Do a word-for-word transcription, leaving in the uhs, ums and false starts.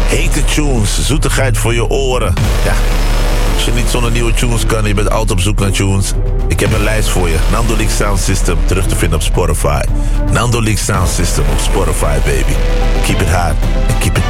Hete tunes, zoetigheid voor je oren. Ja, als je niet zonder nieuwe tunes kan, je bent altijd op zoek naar tunes. Ik heb een lijst voor je. Nando League Sound System, terug te vinden op Spotify. Nando League Sound System op Spotify, baby. Keep it hot and keep it